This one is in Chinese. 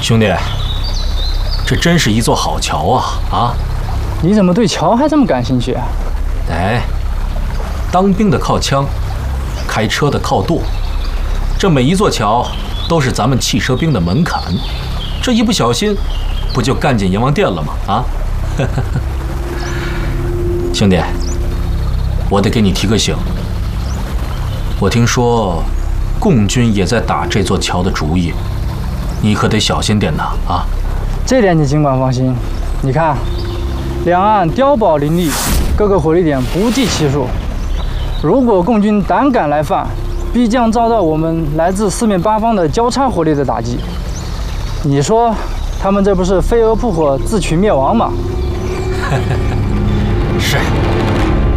兄弟，这真是一座好桥啊！啊， 你怎么对桥还这么感兴趣啊？ 哎，当兵的靠枪，开车的靠舵，这每一座桥都是咱们汽车兵的门槛，这一不小心，不就干进阎王殿了吗？啊，兄弟，我得给你提个醒，我听说共军也在打这座桥的主意，你可得小心点呐！啊， 这点你尽管放心。你看，两岸碉堡林立，各个火力点不计其数。如果共军胆敢来犯，必将遭到我们来自四面八方的交叉火力的打击。你说，他们这不是飞蛾扑火、自取灭亡吗？ 是。